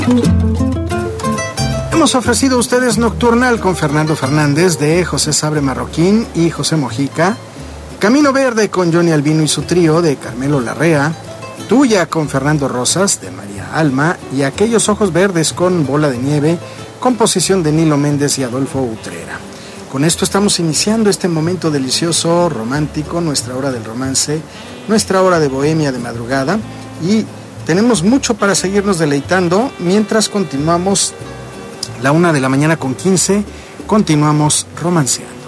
Hemos ofrecido a ustedes Nocturnal con Fernando Fernández de José Sabre Marroquín y José Mojica, Camino Verde con Johnny Albino y su trío de Carmelo Larrea, Tuya con Fernando Rosas de María Alma y Aquellos Ojos Verdes con Bola de Nieve, composición de Nilo Méndez y Adolfo Utrera. Con esto estamos iniciando este momento delicioso, romántico, nuestra hora del romance, nuestra hora de bohemia de madrugada, y tenemos mucho para seguirnos deleitando mientras continuamos la 1:15 continuamos romanceando.